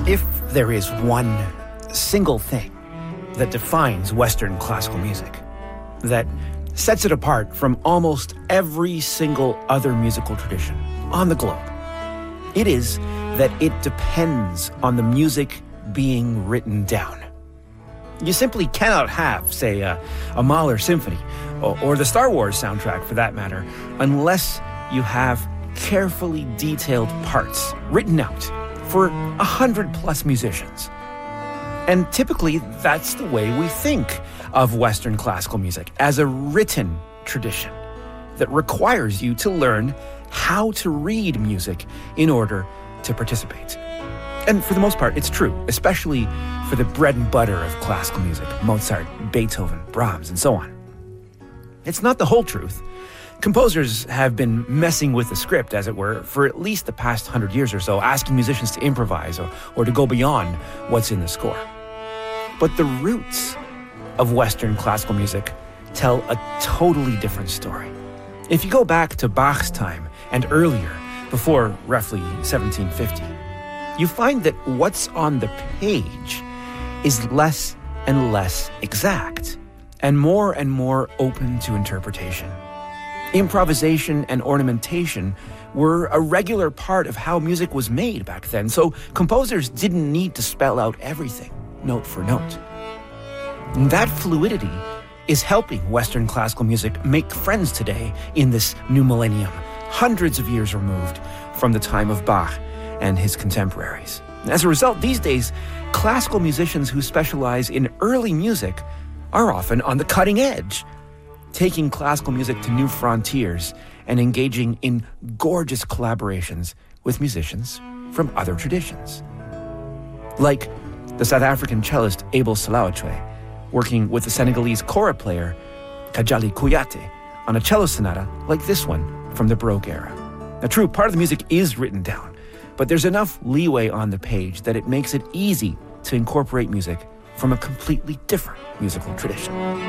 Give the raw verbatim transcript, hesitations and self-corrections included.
If there is one single thing that defines Western classical music, that sets it apart from almost every single other musical tradition on the globe, it is that it depends on the music being written down. You simply cannot have, say, a, a Mahler symphony, or, or the Star Wars soundtrack for that matter, unless you have carefully detailed parts written out for a hundred plus musicians. And typically, that's the way we think of Western classical music, as a written tradition that requires you to learn how to read music in order to participate. And for the most part, it's true, especially for the bread and butter of classical music, Mozart, Beethoven, Brahms, and so on. It's not the whole truth. Composers have been messing with the script, as it were, for at least the past hundred years or so, asking musicians to improvise or, or to go beyond what's in the score. But the roots of Western classical music tell a totally different story. If you go back to Bach's time and earlier, before roughly seventeen fifty, you find that what's on the page is less and less exact and more and more open to interpretation. Improvisation and ornamentation were a regular part of how music was made back then, so composers didn't need to spell out everything, note for note. And that fluidity is helping Western classical music make friends today in this new millennium, hundreds of years removed from the time of Bach and his contemporaries. As a result, these days, classical musicians who specialize in early music are often on the cutting edge, taking classical music to new frontiers and engaging in gorgeous collaborations with musicians from other traditions. Like the South African cellist Abel Salawatwe, working with the Senegalese kora player Kajali Kouyaté on a cello sonata like this one from the Baroque era. Now, true, part of the music is written down, but there's enough leeway on the page that it makes it easy to incorporate music from a completely different musical tradition.